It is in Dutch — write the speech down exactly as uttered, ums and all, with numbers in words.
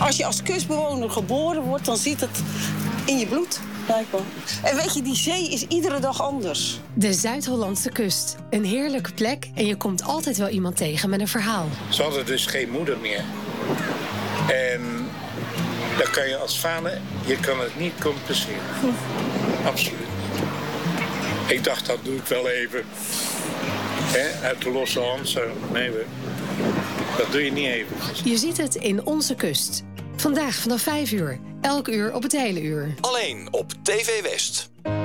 Als je als kustbewoner geboren wordt, dan zit het in je bloed. Blijkbaar. En weet je, die zee is iedere dag anders. De Zuid-Hollandse kust. Een heerlijke plek en je komt altijd wel iemand tegen met een verhaal. Ze hadden dus geen moeder meer. En dan kan je als vader, je kan het niet compenseren. Hm. Absoluut niet. Ik dacht, dat doe ik wel even. Hè? Uit de losse hand zo. Nee, we, dat doe je niet even. Je ziet het in Onze Kust. Vandaag vanaf vijf uur. Elk uur op het hele uur. Alleen op T V West.